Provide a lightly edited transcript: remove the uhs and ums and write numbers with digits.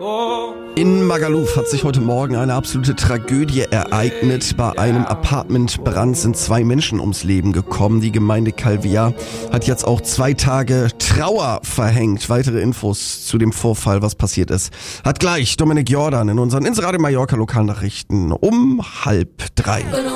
In Magaluf hat sich heute Morgen eine absolute Tragödie ereignet. Bei einem Apartmentbrand sind 2 Menschen ums Leben gekommen. Die Gemeinde Calviá hat jetzt auch 2 Tage Trauer verhängt. Weitere Infos zu dem Vorfall, was passiert ist, hat gleich Dominik Jordan in unseren Inseradio Mallorca Lokalnachrichten um 2:30.